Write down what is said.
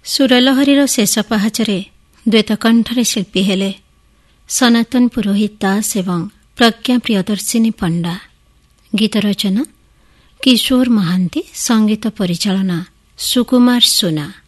ସୁରଲହରୀର ଶେଷ ପାହାଚରେ ଦ୍ୱୈତକଣ୍ଠରେ ଶିଳ୍ପୀ ହେଲେ ସନାତନ ପୁରୋହିତ ଦାସ ଏବଂ ପ୍ରଜ୍ଞା ପ୍ରିୟଦର୍ଶିନୀ ପଣ୍ଡା। ଗୀତ ରଚନା କିଶୋର ମହାନ୍ତି, ସଙ୍ଗୀତ ପରିଚାଳନା ସୁକୁମାର ସୁନା।